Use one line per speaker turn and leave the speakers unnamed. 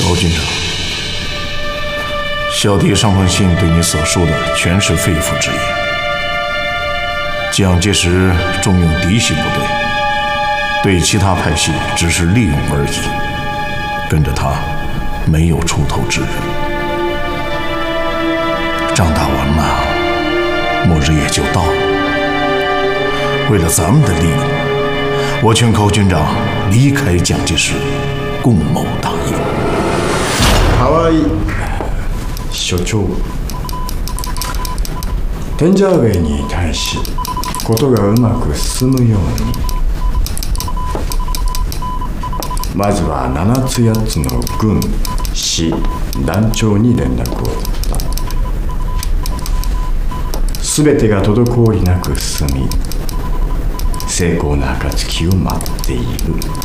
高军长，小弟上封信对你所述的全是肺腑之言。蒋介石重用嫡系部队，对其他派系只是利用而已，跟着他没有出头之日。仗打完了，末日也就到了。为了咱们的利益，我劝高军长离开蒋介石，共谋大业。
河合所長、天井上に対しことがうまく進むように、まずは7つ8つの軍、市、団長に連絡を取った。すべてが滞りなく進み、成功な暁を待っている。